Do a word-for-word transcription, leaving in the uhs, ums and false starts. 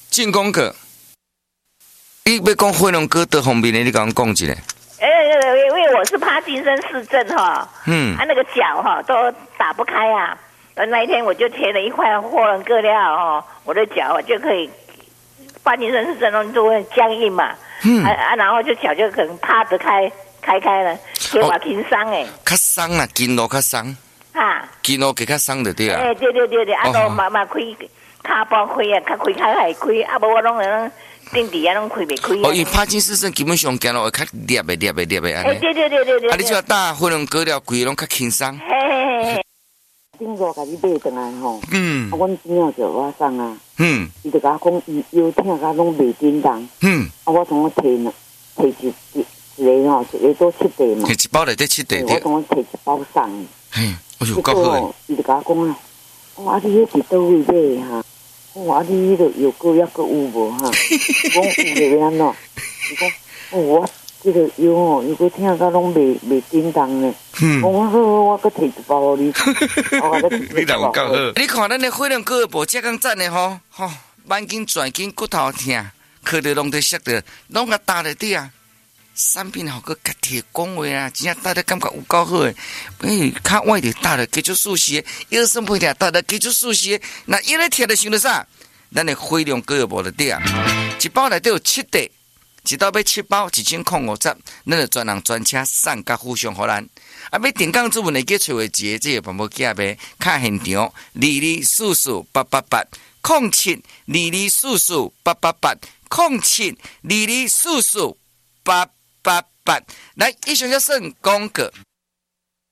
进攻哥，你要讲飞龙哥的方面的，你跟我讲一下。 哎、欸，因为我是帕金森氏症哈，嗯，他、啊、那个脚哈都打不开啊。那一天我就贴了一块货伦哥料哈，我的脚就可以，帕金森氏症就会僵硬嘛，嗯啊啊，然后就脚就可能趴得开开开了，贴我轻伤哎， 较伤啦，筋络较伤，哈，筋络给较伤就对啊。 哎、欸，对对对对，啊，都嘛嘛开骹包开啊，较开开还开，啊，无我拢能。定底啊，拢开袂开。 哦，因为帕金森症基本上行路会较裂的、裂的、裂的安尼。 哎，对对对对对。 啊，你只要打飞龙哥了，规拢较轻松。 嘿嘿嘿。 顶座甲你买转来吼，嗯，啊，阮姊妹就我送啊，嗯，伊就甲我讲，伊腰疼甲拢袂叮当，嗯，啊，我同我摕呢，摕一一一个吼，一个都七袋嘛， 摕一包内底七袋， 我同我摕一包送。 嘿，哎呦，够好诶！ 伊就甲我讲啊，我啊，你迄伫倒位买哈？我啊，你迄个药膏抑阁有无哈？讲有要安怎？伊讲，哦，我这个药哦，如果听甲拢袂袂叮当呢。嗯。我好，我阁摕一包互你。 你人有够好。你看咱的飞龙哥无遮咁赞的吼，吼，慢筋、转筋、骨头疼，靠着拢得摔着，拢甲搭咧底啊。产品好个甲贴讲话啊，真正搭得感觉有够好诶。诶，较歪着搭了，继续舒适；腰酸背痛搭了，继续舒适。那腰咧贴着想着啥？咱的飞龙哥无得底啊！一包内底有七袋，一包要七包，一千块五十，咱就专人专车送甲互相互咱。啊，要定岗主文会记找位一个，这个办无记呗。卡现场二二四四八八八，空七二二四四八八八，空七二二四四八八八。来，以上就算广告。